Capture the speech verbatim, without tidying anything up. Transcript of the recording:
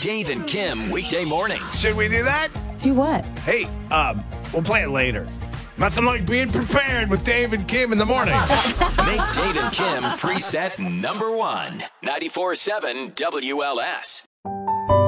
Dave and Kim weekday mornings. Should we do that? Do what? Hey, um, we'll play it later. Nothing like being prepared with Dave and Kim in the morning. Make Dave and Kim preset number one. ninety-four point seven W L S.